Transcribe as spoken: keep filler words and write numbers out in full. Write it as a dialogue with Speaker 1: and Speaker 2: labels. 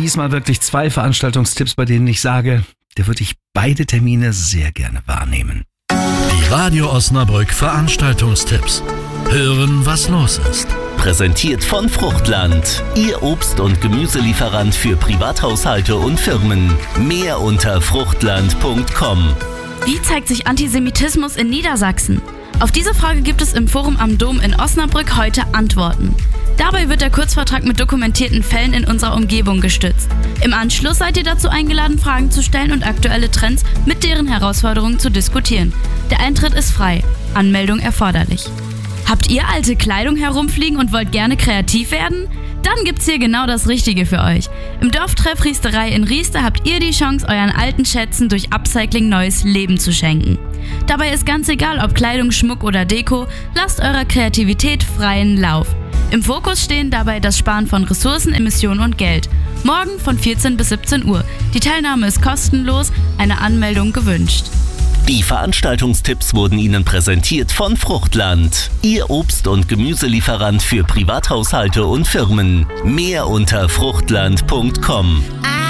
Speaker 1: diesmal wirklich zwei Veranstaltungstipps, bei denen ich sage, da würde ich beide Termine sehr gerne wahrnehmen.
Speaker 2: Die Radio Osnabrück Veranstaltungstipps. Hören, was los ist.
Speaker 3: Präsentiert von Fruchtland, Ihr Obst- und Gemüselieferant für Privathaushalte und Firmen. Mehr unter fruchtland punkt com.
Speaker 4: Wie zeigt sich Antisemitismus in Niedersachsen? Auf diese Frage gibt es im Forum am Dom in Osnabrück heute Antworten. Dabei wird der Kurzvortrag mit dokumentierten Fällen in unserer Umgebung gestützt. Im Anschluss seid ihr dazu eingeladen, Fragen zu stellen und aktuelle Trends mit deren Herausforderungen zu diskutieren. Der Eintritt ist frei, Anmeldung erforderlich. Habt ihr alte Kleidung herumfliegen und wollt gerne kreativ werden? Dann gibt's hier genau das Richtige für euch. Im Dorftreff Riesterei in Riester habt ihr die Chance, euren alten Schätzen durch Upcycling neues Leben zu schenken. Dabei ist ganz egal, ob Kleidung, Schmuck oder Deko, lasst eurer Kreativität freien Lauf. Im Fokus stehen dabei das Sparen von Ressourcen, Emissionen und Geld. Morgen von vierzehn bis siebzehn Uhr. Die Teilnahme ist kostenlos, eine Anmeldung gewünscht.
Speaker 3: Die Veranstaltungstipps wurden Ihnen präsentiert von Fruchtland, Ihr Obst- und Gemüselieferant für Privathaushalte und Firmen. Mehr unter fruchtland punkt com.